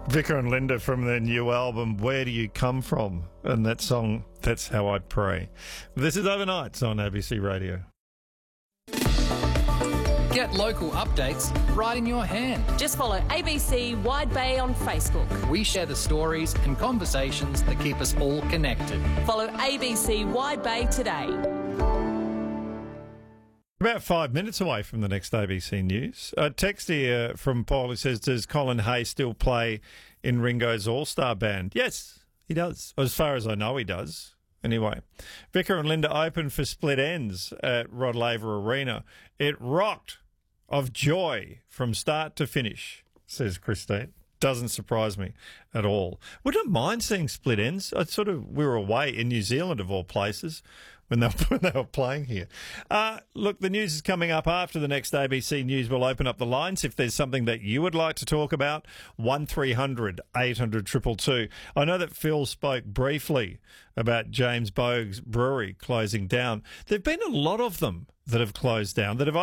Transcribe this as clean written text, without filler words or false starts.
Vicar and Linda from their new album, Where Do You Come From? And that song, That's How I'd Pray. This is Overnights on ABC Radio. Get local updates right in your hand. Just follow ABC Wide Bay on Facebook. We share the stories and conversations that keep us all connected. Follow ABC Wide Bay today. About 5 minutes away from the next ABC News. A text here from Paul who says, does Colin Hay still play in Ringo's All-Star Band? Yes, he does. As far as I know, he does. Anyway, Vicar and Linda open for Split Ends at Rod Laver Arena. It rocked of joy from start to finish, says Christine. Doesn't surprise me at all. Wouldn't mind seeing Split Ends. We were away in New Zealand, of all places, when they were playing here. Look, the news is coming up after the next ABC News. We'll open up the lines if there's something that you would like to talk about. 1300 800 222. I know that Phil spoke briefly about James Boag's Brewery closing down. There have been a lot of them that have closed down that have